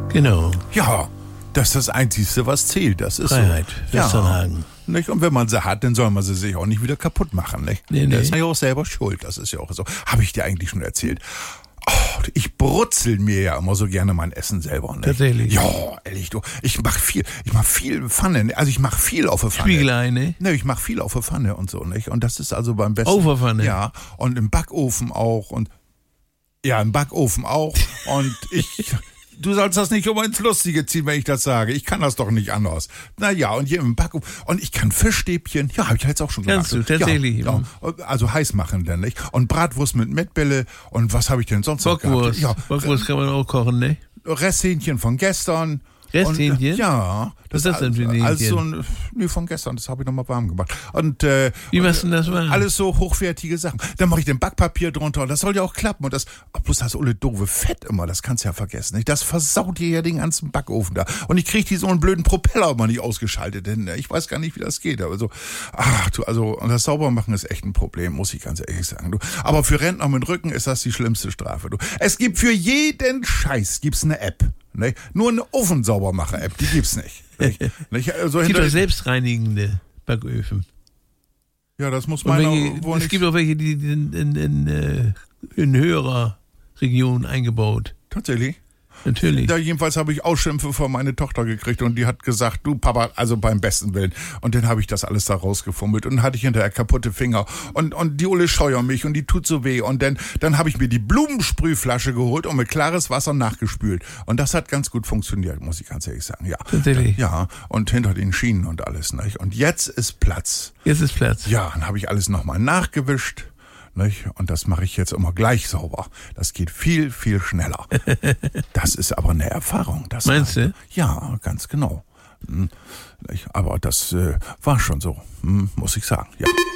Genau. Ja, das ist das Einzige, was zählt. Das ist Freiheit, so. Westernhagen. Nicht? Und wenn man sie hat, dann soll man sie sich auch nicht wieder kaputt machen. Nicht? Nee. Da ist man ja auch selber schuld. Das ist ja auch so. Habe ich dir eigentlich schon erzählt? Oh, ich brutzel mir ja immer so gerne mein Essen selber. Nicht? Tatsächlich? Ja, ehrlich, du. Ich mach viel Pfanne. Also ich mache viel auf der Pfanne. Spiegelei, ne? Ne, ich mache viel auf der Pfanne und so, nicht? Und das ist also beim besten. Auf der Pfanne? Ja, und im Backofen auch und ja, im Backofen auch. Und du sollst das nicht immer ins Lustige ziehen, wenn ich das sage. Ich kann das doch nicht anders. Naja, und hier im Backofen. Und ich kann Fischstäbchen. Ja, habe ich jetzt auch schon gemacht. Kannst du, tatsächlich. Ja, also heiß machen denn, nicht? Und Bratwurst mit Mettbälle. Und was habe ich denn sonst noch gehabt? Bockwurst. Ja, Bockwurst kann man auch kochen, ne? Resthähnchen von gestern. Resthähnchen? Ja. Was ist das denn für ein Hähnchen? Also von gestern, das habe ich nochmal warm gemacht. Und, wie machst du denn das warm? Alles so hochwertige Sachen. Dann mache ich den Backpapier drunter und das soll ja auch klappen. Und bloß das olle doofe Fett immer, das kannst du ja vergessen. Nicht? Das versaut dir ja den ganzen Backofen da. Und ich kriege so einen blöden Propeller immer nicht ausgeschaltet hin. Ich weiß gar nicht, wie das geht. Aber und das Saubermachen ist echt ein Problem, muss ich ganz ehrlich sagen. Du. Aber für Rentner mit Rücken ist das die schlimmste Strafe. Du. Es gibt für jeden Scheiß gibt's eine App. Nicht? Nur eine Ofensaubermacher-App, die gibt's nicht. Nicht? Also es gibt doch selbstreinigende Backöfen. Ja, das muss man es gibt auch welche, die in höherer Region eingebaut. Tatsächlich? Natürlich. Ja, jedenfalls habe ich Ausschimpfe von meiner Tochter gekriegt und die hat gesagt, du Papa, also beim besten Willen. Und dann habe ich das alles da rausgefummelt und dann hatte ich hinterher kaputte Finger und die Olle Scheuermilch und die tut so weh. Und dann habe ich mir die Blumensprühflasche geholt und mit klares Wasser nachgespült. Und das hat ganz gut funktioniert, muss ich ganz ehrlich sagen. Ja. Tatsächlich? Ja, und hinter den Schienen und alles. Nicht? Und jetzt ist Platz. Jetzt ist Platz. Ja, dann habe ich alles nochmal nachgewischt. Nicht? Und das mache ich jetzt immer gleich sauber. Das geht viel, viel schneller. Das ist aber eine Erfahrung. Meinst du? Ja, ganz genau. Aber das war schon so, muss ich sagen. Ja.